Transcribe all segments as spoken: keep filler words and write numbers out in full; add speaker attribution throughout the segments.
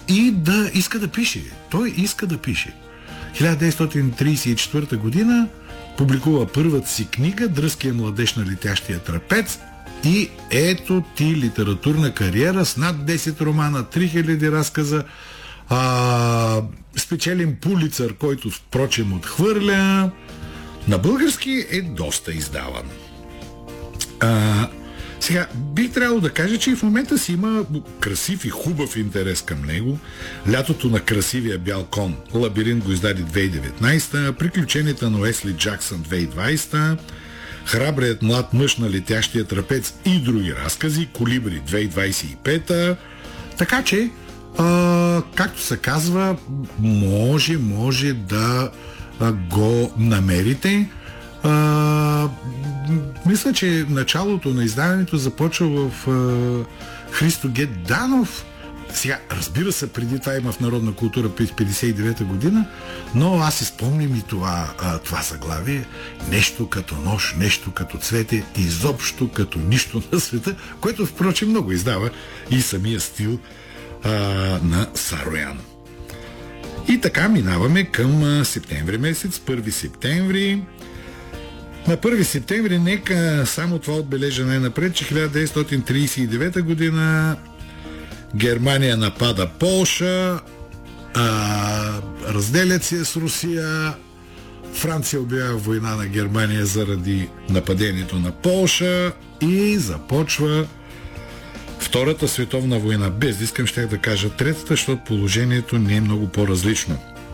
Speaker 1: и да иска да пише. Той иска да пише. хиляда деветстотин тридесет и четвърта година публикува първата си книга "Дръзкия младеж на летящия трапец" и ето ти литературна кариера с над десет романа, три хиляди разказа, а, спечелен Пулицър, който впрочем отхвърля. На български е доста издаван. А, сега, бих трябвало да кажа, че и в момента си има красив и хубав интерес към него. "Лятото на красивия бял кон", "Лабиринт" го издаде две хиляди и деветнадесета, "Приключенията на Уесли Джаксън" две хиляди и двадесета, "Храбрият млад мъж на летящия трапец" и други разкази, "Колибри" две хиляди двадесет и пета. Така че, а, както се казва, може, може да а, го намерите. А, мисля, че началото на издаването започва в а, Христо Г. Данов. Сега, разбира се, преди това има в Народна култура през петдесет и девета година, но аз си спомням и това, а, това заглавие. "Нещо като нож, нещо като цвете, изобщо като нищо на света", което впрочем много издава и самия стил а, на Сароян. И така минаваме към а, септември месец, първи септември. На първи септември нека само това отбележа най-напред, че хиляда деветстотин тридесет и девета година Германия напада Полша, а, разделят се с Русия, Франция обявява война на Германия заради нападението на Полша и започва Втората световна война. Без да искам, ще да кажа третата, защото положението не е много по-различно.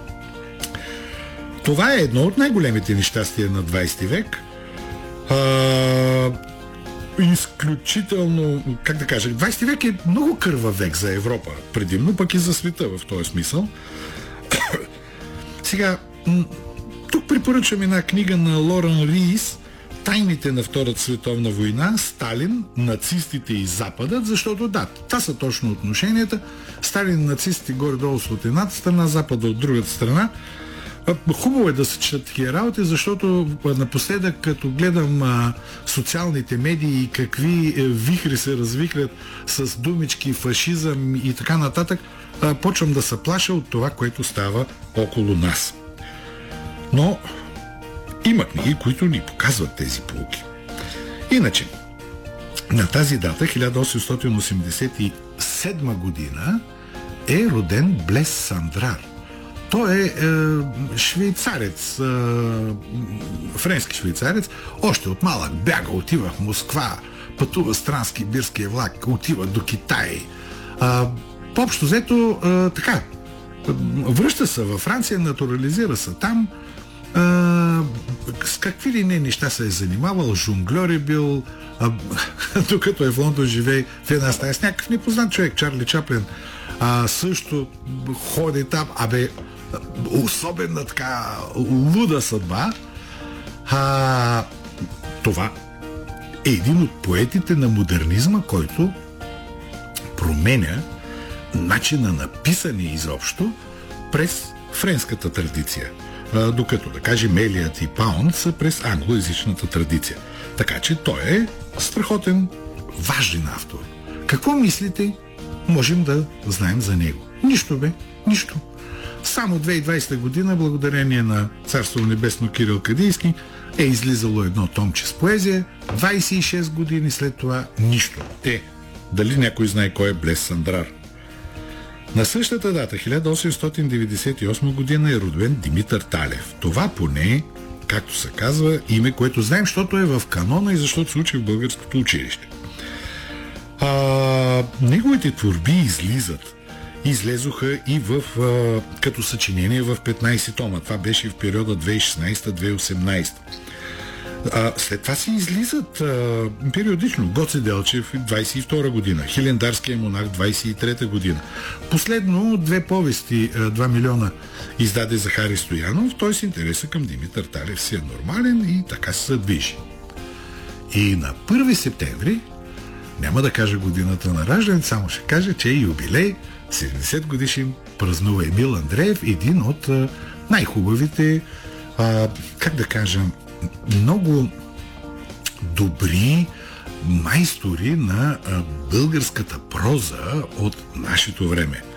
Speaker 1: Това е едно от най-големите нещастия на двадесети век. А, изключително, как да кажа, двадесети век е много кървав век за Европа, предимно пък и за света в този смисъл. Сега, тук препоръчвам една книга на Лорен Риис "Тайните на Втората световна война, Сталин, нацистите и Западът", защото да, това са точно отношенията. Сталин и нацистите горе-долу са от едната страна, Запада от другата страна. Хубаво е да се четат такива работи, защото напоследък, като гледам а, социалните медии и какви е, вихри се развихрят с думички, фашизъм и така нататък, а, почвам да се плаша от това, което става около нас. Но има книги, които ни показват тези поуки. Иначе, на тази дата, хиляда осемстотин осемдесет и седма година, е роден Блес Сандрар. Той е, е швейцарец, е, френски швейцарец, още от малък бяга, отива в Москва, пътува с транссибирския влак, отива до Китай. А, по-общо взето, е, така, връща се във Франция, натурализира се там, а, с какви ли не неща се е занимавал, жонглер е бил, а, докато е в Лондон живее в една стая с някакъв непознат човек, Чарли Чаплин, а, също ходи там, абе, особена така луда съдба. А, това е един от поетите на модернизма, който променя начина на писане изобщо през френската традиция. А, докато, да кажем, Елият и Паунд са през англоязичната традиция. Така че той е страхотен, важен автор. Какво мислите, можем да знаем за него? Нищо бе, нищо. Само две хиляди и двадесета година, благодарение на Царство небесно Кирил Кадийски, е излизало едно томче с поезия. двадесет и шест години след това нищо. Е, дали някой знае кой е Блес Сандрар? На същата дата, хиляда осемстотин деветдесет и осма година, е роден Димитър Талев. Това поне, както се казва, име, което знаем, защото е в канона и защото се учи в българското училище. А, неговите творби излизат. Излезоха и в, а, като съчинение в петнадесет тома. Това беше в периода две хиляди и шестнадесета - две хиляди и осемнадесета. А, след това си излизат а, периодично Гоце Делчев двадесет и втора година, Хилендарския монах двадесет и трета година. Последно две повести, два милиона издаде Захари Стоянов. Той с интереса към Димитър Талев си е нормален и така се задвижи. И на първи септември, няма да кажа годината на раждане, само ще кажа, че е юбилей, седемдесет годишен празнува Емил Андреев, един от а, най-хубавите, а, как да кажа, много добри майстори на а, българската проза от нашето време.